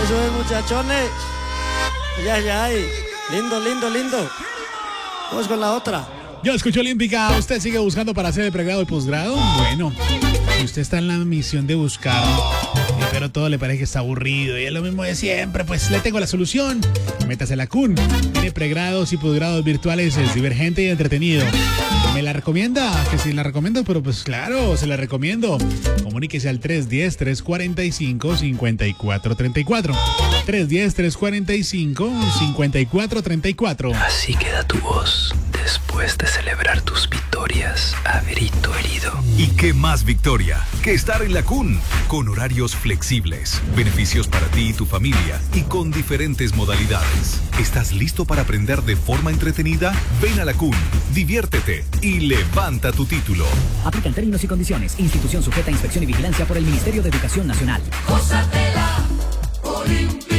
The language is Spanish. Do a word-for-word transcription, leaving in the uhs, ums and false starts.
Eso es, muchachones. Ya, ya, ay. Lindo, lindo, lindo. Vamos con la otra. Yo escucho Olímpica. ¿Usted sigue buscando para hacer el pregrado y posgrado? Bueno, si usted está en la misión de buscar, pero todo le parece que está aburrido y es lo mismo de siempre, pues le tengo la solución. Métase a la C U N. Tiene pregrados y posgrados virtuales, es divergente y entretenido. ¿Me la recomienda? Que si la recomiendo, pero pues claro, se la recomiendo. Comuníquese al tres uno cero, tres cuatro cinco, cinco cuatro tres cuatro. tres uno cero, tres cuatro cinco, cinco cuatro tres cuatro. Así queda tu voz después de celebrar tus victorias a grito herido. ¿Y qué más victoria que estar en la C U N? Con horarios flexibles, beneficios para ti y tu familia y con diferentes modalidades. ¿Estás listo para aprender de forma entretenida? Ven a la C U N, diviértete y levanta tu título. Aplican términos y condiciones. Institución sujeta a inspección y vigilancia por el Ministerio de Educación Nacional. Gózatela, Olimpia.